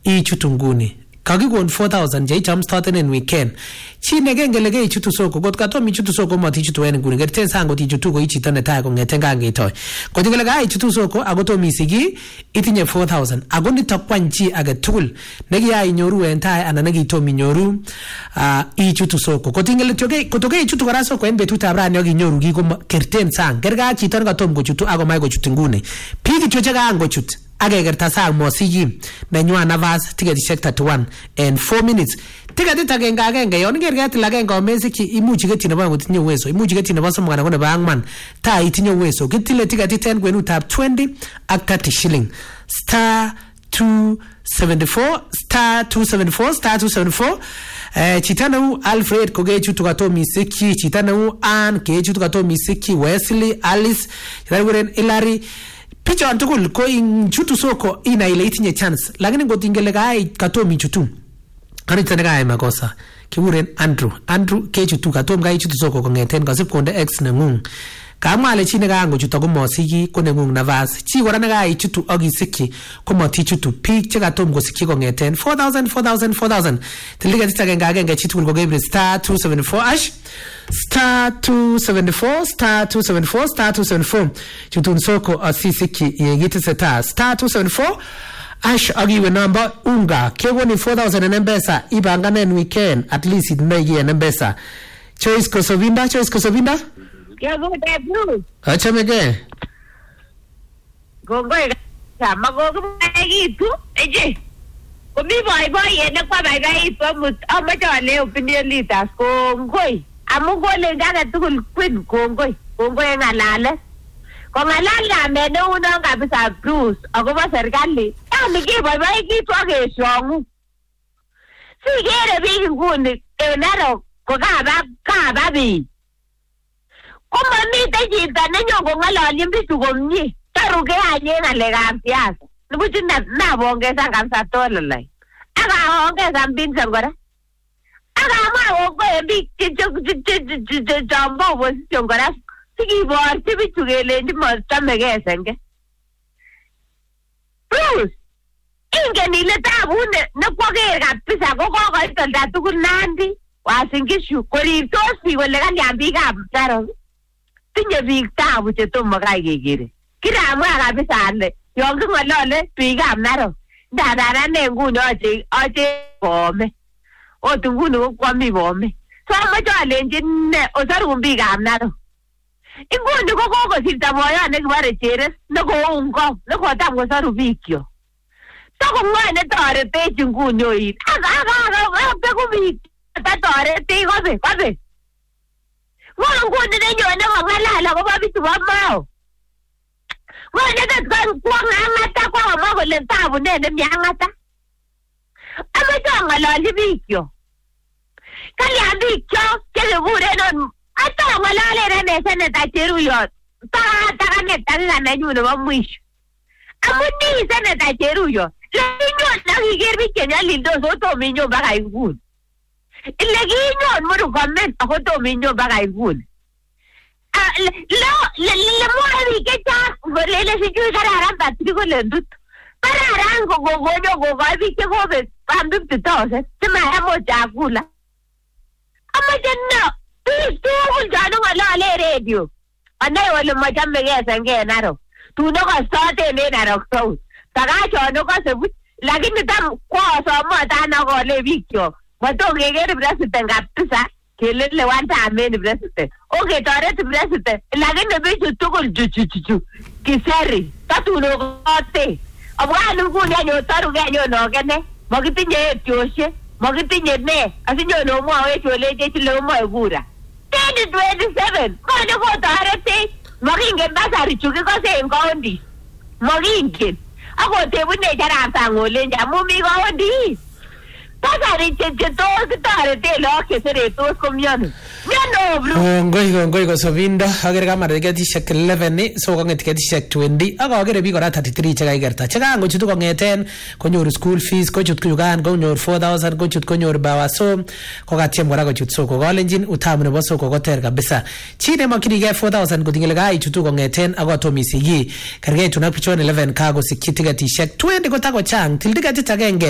ichutu nguni kakikon 4000 jeicham starting in weekend chine gengele ge ichutu soko got katom ichutu soko mati ichutu en nguni gerten sango ti ichutu ko ichito netai ko ngeten kangetoy ko tingele ga ichutu soko agoto misigi itinye 4000 agoni takwanchi age tugul negiya inyoru entai ana negito minyoru ichutu soko ko tingele toge kotoge ichutu kora soko en betut abrani yoginyoru gi ko kerten sang gerga chito ngatom go chutu ago mai go chutu nguni pigi choche ga ngo chutu agegerta sang mosigi nenywa navas tiketishek 31 and 4 minutes tiketit agenge yon gerget lagenge omesiki imuchi geti nebo ngotinye uwezo imuchi geti nebo somo kana nebo angman ta itinye uwezo kitile tiketit en kwenutab 20 ak 30 shilling star 274 star 274 chitana Alfred kogechutu katomi siki chitana Ann kechutu katomi siki Wesley Alice chitana Hilary picha tugul ko inchutu soko ina ile itinye chance lakini ngotingele gai katomi chutu kanitane gai makosa kiburen Andrew kechutu katom gai chutu soko kongeten kasip konde x nengung kamale chine gango chuto ko mosiki ko nengung navas chi kora gai chutu agisiki ko mati chutu pik che katom gosiki kongeten 4000 tiliga agenge chitu ko gebre star 274 ash star 274 chutun soko asisiki yegite seta star 274 ash agiwe number unga kewoni 4000 en Mpesa ibanganen weekend at least it may gi en Mpesa choice kosovinda Yago de blue achemege gogo sama gogo gitu eje komi boy ene kwa bai po amajale opinion leaders kongoi amugole ngaga tugul queen kongoi ngalale ko ngalala mene uno kabisa Bruce agoba serikali amige boy gitu ageshongu sigere bi nguni enaro ko kaba bi kuma mite jita nenyongo ngalali mbitu gomnyi taruge anye ngalega siasa nubuchi na bongeza kabisa tololai aga ongeza mbinza ngora aga ma ogo embi jambo position ngora sigi bor tibitu gele ndi motamegezenge Bruce inge nile tabune nekwoger kabisa gogo itonda tugul Nandi wasingishu korirtos bi wole kaliambikab taro tinye biik tabu chetomo kai kekere kiramwa kabisa ale yon kingolole biikab Narok ndadarane nguni ache bome ot nguni kokwami bome so amache alenjin ne osarun biikab Narok inguni ko kokosirta boyot nekibore Cheres nekoungo nekotam kosaru biikyo tokong'oe netoretech nguni oin beku biik tatoretech kobe nguni nenyone kong'alal akobo bichu bo Mao ngone kwang'ang'ata kwamwa kole tabu ne nemyang'ata amache ang'ololchi biikyo kalyan biikyo chekekurenon atong'olalen ane Senator Cheruyot takanet dakika nenyu nebo mwisho amun ni Senator Cheruyot lekinyon nakiker biik chenyalildos otom inyon baka inguni ile kinyon Murkomen akotom inyon baka inguni le mwae biik chechang kolele sijui kararan Patrick kole ndut kararan kokonyo kokoi biik chekobek 50,000 chemayamo chakula amache no biik tugul chon ng'olole radio anai ole machamegei senge Narok tuno kostoten en Narok South takachon kose buch lakini tam kwasomot akole biikchok matom keker president kabisa kelele one time en president oketoret president lakini bichu tugul chuchuchu kiseri tatuno kote abwan nguni anyo taruge anyo nogene makitinye etioshe makitinye ne asinyo omwawech oleche chile omoe kura 2027 kone kotoretech makingen basari chukikose en county makingen akotebunech arap sang olenji amu mi county basari chetos kitoreten lagok cheseretos komyoni Ngoi kosobindo agere kamara tiketishek 11 so konget tiketishek 20 akagere biik kora 33 chekaikerta chekangochutu kongeten konyoru school fees kochut Uganda konyor 4000 kochut konyor bawa so kokatiem kora kochut soko kolenjin utamu nebo soko koter kabisa chine makinige 4000 kotingele gai chutu kongeten akotomisigi kergei tunapichon 11 kago sikiti tiketishek 20 kotako chang til tiketit agenge